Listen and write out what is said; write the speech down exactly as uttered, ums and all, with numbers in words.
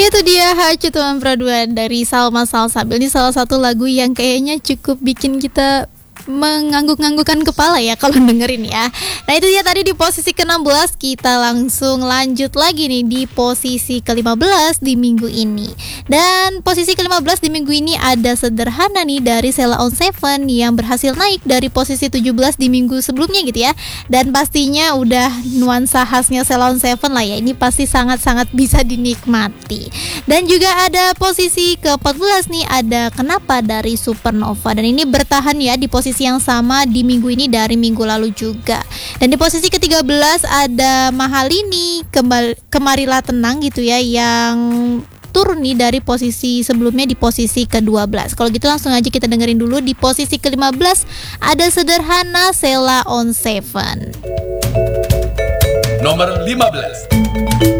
Itu dia Hacutuan Peraduan dari Salma Salsabil. Ini salah satu lagu yang kayaknya cukup bikin kita mengangguk-nganggukan kepala ya kalau dengerin ya. Nah itu dia tadi di posisi ke enam belas. Kita langsung lanjut lagi nih di posisi ke lima belas di minggu ini. Dan posisi ke lima belas di minggu ini ada Sederhana nih dari Sheila on Seven yang berhasil naik dari posisi tujuh belas di minggu sebelumnya gitu ya. Dan pastinya udah nuansa khasnya Sheila on Seven lah ya. Ini pasti sangat-sangat bisa dinikmati. Dan juga ada posisi ke empat belas nih, ada Kenapa dari Supernova. Dan ini bertahan ya di posisi yang sama di minggu ini dari minggu lalu juga. Dan di posisi ke tiga belas ada Mahalini, Kembali, Kemarilah Tenang gitu ya, yang turun nih dari posisi sebelumnya di posisi ke dua belas. Kalau gitu langsung aja kita dengerin dulu. Di posisi ke lima belas ada Sederhana Sheila on Seven. Nomor lima belas.